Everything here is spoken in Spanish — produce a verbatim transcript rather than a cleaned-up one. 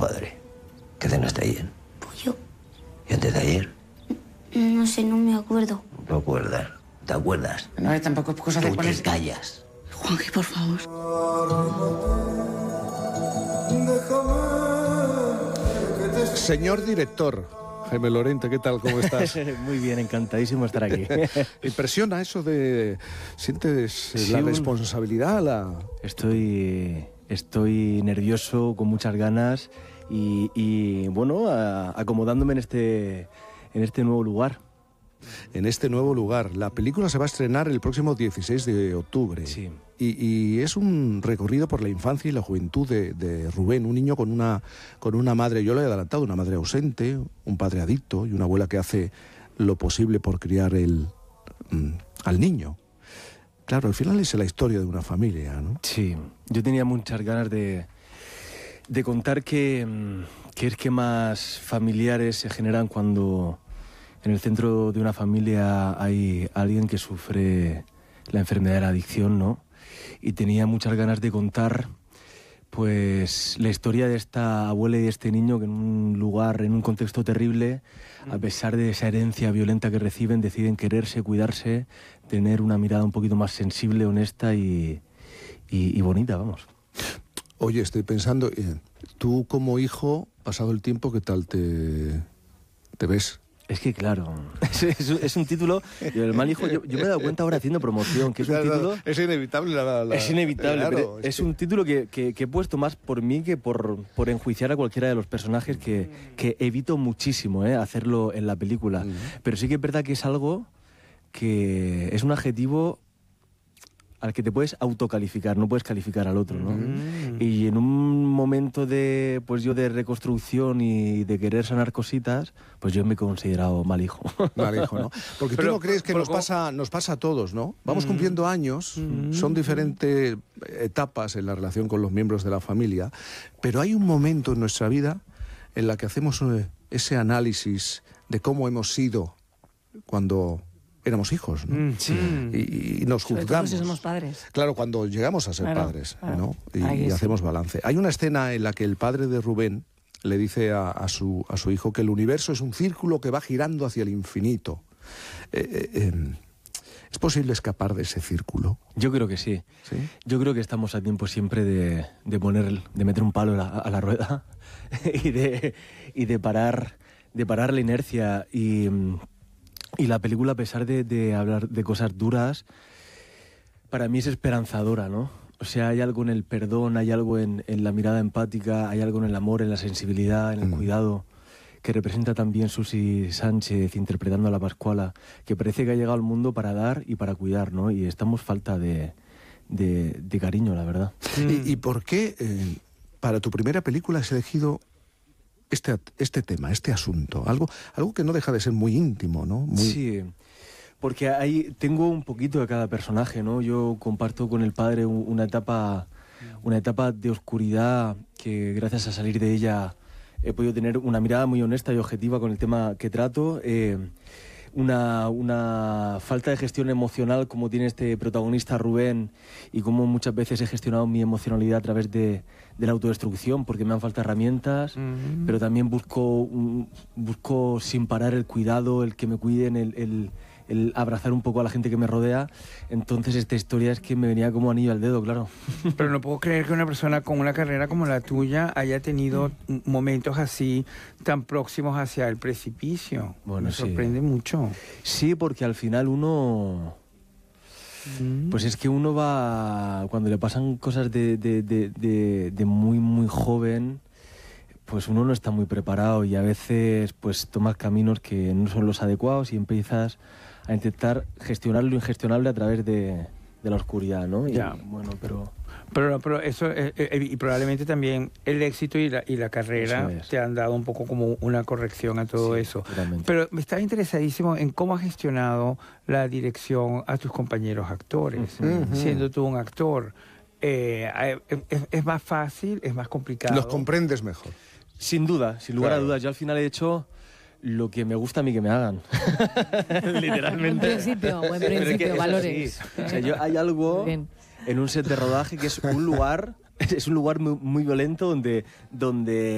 padre? ¿Qué cenaste ayer? Pollo. ¿Y antes de ayer? No sé, no me acuerdo. ¿No te acuerdas? ¿Te acuerdas? No, eh, tampoco es cosa de Tú te ponerse... callas. Juanji, por favor. Señor director, Jaime Lorente, ¿qué tal? ¿Cómo estás? Muy bien, encantadísimo estar aquí. ¿Impresiona eso de... ¿Sientes Sí, la un- responsabilidad? La... Estoy, estoy nervioso, con muchas ganas y, y, bueno, a- acomodándome en este, en este nuevo lugar. En este nuevo lugar. La película se va a estrenar el próximo dieciséis de octubre. Sí. Y, y es un recorrido por la infancia y la juventud de, de Rubén, un niño con una, con una madre, yo lo he adelantado, una madre ausente, un padre adicto y una abuela que hace lo posible por criar el, mm, al niño. Claro, al final es la historia de una familia, ¿no? Sí, yo tenía muchas ganas de, de contar que, mm, que es que más familiares se generan cuando en el centro de una familia hay alguien que sufre la enfermedad de la adicción, ¿no? Y tenía muchas ganas de contar, pues, la historia de esta abuela y de este niño que en un lugar, en un contexto terrible, a pesar de esa herencia violenta que reciben, deciden quererse, cuidarse, tener una mirada un poquito más sensible, honesta y, y, y bonita, vamos. Oye, estoy pensando, eh, tú como hijo, pasado el tiempo, ¿qué tal te, te ves? Es que claro, es, es, es un título, yo, el mal hijo, yo, yo me he dado cuenta ahora haciendo promoción, que es un título... Es inevitable. La, la- Es inevitable, claro, pero es es que- un título que, que- que he puesto más por mí que por, por enjuiciar a cualquiera de los personajes, que, que evito muchísimo ¿eh? hacerlo en la película. Ujú. Pero sí que es verdad que es algo que es un adjetivo al que te puedes autocalificar, no puedes calificar al otro, ¿no? Mm. Y en un momento de, pues yo de reconstrucción y de querer sanar cositas, pues yo me he considerado mal hijo. Mal hijo, ¿no? Porque tú Pero- no crees que pero nos ¿cómo? pasa, nos pasa a todos, ¿no? Vamos cumpliendo años, son diferentes etapas en la relación con los miembros de la familia, pero hay un momento en nuestra vida en la que hacemos eh, ese análisis de cómo hemos sido cuando éramos hijos, ¿no? Mm, sí. Y, y nos Sobre todo juzgamos. si somos padres. Claro, cuando llegamos a ser Claro, padres, claro. ¿no? Y, Ahí y sí. hacemos balance. Hay una escena en la que el padre de Rubén le dice a, a su, a su hijo que el universo es un círculo que va girando hacia el infinito. Eh, eh, eh, ¿Es posible escapar de ese círculo? Yo creo que sí. ¿Sí? Yo creo que estamos a tiempo siempre de, de poner, de meter un palo a la, a la rueda y de, y de parar, de parar la inercia. Y, y la película, a pesar de, de hablar de cosas duras, para mí es esperanzadora, ¿no? O sea, hay algo en el perdón, hay algo en, en la mirada empática, hay algo en el amor, en la sensibilidad, en el Mm. cuidado, que representa también Susi Sánchez interpretando a la Pascuala, que parece que ha llegado al mundo para dar y para cuidar, ¿no? Y estamos falta de, de, de cariño, la verdad. ¿Y, y por qué eh, para tu primera película has elegido este, at- este tema, este asunto? Algo, algo que no deja de ser muy íntimo, ¿no? Muy... Sí, porque ahí tengo un poquito de cada personaje, ¿no? Yo comparto con el padre u- una etapa, una etapa de oscuridad que gracias a salir de ella he podido tener una mirada muy honesta y objetiva con el tema que trato. Eh, una, una falta de gestión emocional como tiene este protagonista Rubén, y cómo muchas veces he gestionado mi emocionalidad a través de, de la autodestrucción porque me han faltado herramientas, pero también busco, un- busco sin parar el cuidado, el que me cuiden, el, el- el abrazar un poco a la gente que me rodea. Entonces esta historia es que me venía como anillo al dedo, claro. Pero no puedo creer que una persona con una carrera como la tuya haya tenido m- momentos así tan próximos hacia el precipicio. Bueno, Me sí. sorprende mucho. Sí, porque al final uno... Pues es que uno va... Cuando le pasan cosas de, de, de, de, de muy, muy joven, pues uno no está muy preparado y a veces pues tomas caminos que no son los adecuados y empiezas a intentar gestionar lo ingestionable a través de, de la oscuridad, ¿no? Y, Ya. bueno, pero... Pero, pero eso, eh, eh, y probablemente también el éxito y la, y la carrera Eso es. te han dado un poco como una corrección a todo Sí, eso. totalmente. Pero me estaba interesadísimo en cómo has gestionado la dirección a tus compañeros actores, Ujú. siendo tú un actor. Eh, eh, es, es más fácil, es más complicado. Los comprendes mejor. Sin duda, sin lugar Claro. a dudas. Yo al final he hecho lo que me gusta a mí que me hagan. Buen Literalmente. principio, buen Pero es que principio, es valores. así. O sea, yo, hay algo Bien. en un set de rodaje que es un lugar, es un lugar muy, muy violento donde, donde